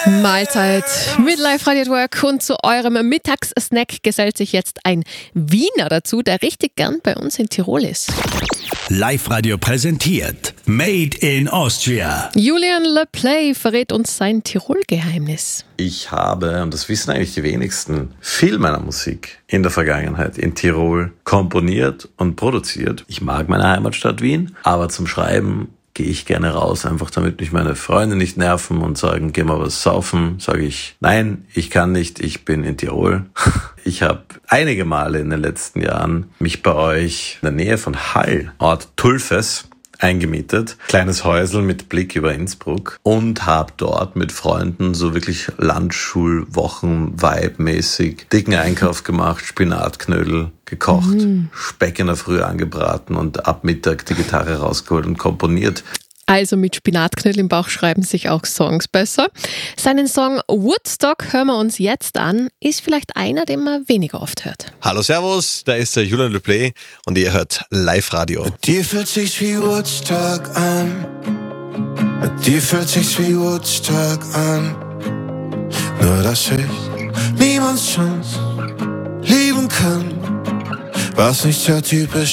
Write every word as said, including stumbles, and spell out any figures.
Mahlzeit mit Live-Radio at Work und zu eurem Mittagssnack gesellt sich jetzt ein Wiener dazu, der richtig gern bei uns in Tirol ist. Live-Radio präsentiert Made in Austria. Julian Le Play verrät uns sein Tirol-Geheimnis. Ich habe, und das wissen eigentlich die wenigsten, viel meiner Musik in der Vergangenheit in Tirol komponiert und produziert. Ich mag meine Heimatstadt Wien, aber zum Schreiben gehe ich gerne raus, einfach damit mich meine Freunde nicht nerven und sagen, geh mal was saufen. Sage ich, nein, ich kann nicht, ich bin in Tirol. Ich habe einige Male in den letzten Jahren mich bei euch in der Nähe von Hall, Ort Tulfes, eingemietet. Kleines Häusel mit Blick über Innsbruck und habe dort mit Freunden so wirklich Landschulwochen-Vibe-mäßig dicken Einkauf gemacht, Spinatknödel gekocht, mm. Speck in der Früh angebraten und ab Mittag die Gitarre rausgeholt und komponiert. Also mit Spinatknödel im Bauch schreiben sich auch Songs besser. Seinen Song Woodstock hören wir uns jetzt an. Ist vielleicht einer, den man weniger oft hört. Hallo, servus, da ist der Julian Le Play und ihr hört Live-Radio. Mit dir fühlt sich's wie Woodstock an. Mit dir fühlt sich's wie Woodstock an. Nur dass ich niemand sonst lieben kann, was nicht so typisch